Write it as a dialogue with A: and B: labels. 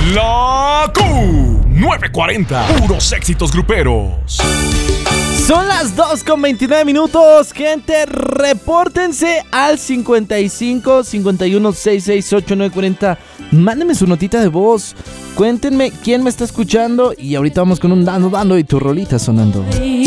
A: La Q940. Puros éxitos gruperos.
B: Son las 2:29. Gente, repórtense al 55 51 66 8940. Mándenme su notita de voz. Cuéntenme quién me está escuchando. Y ahorita vamos con un dando y tu rolita sonando.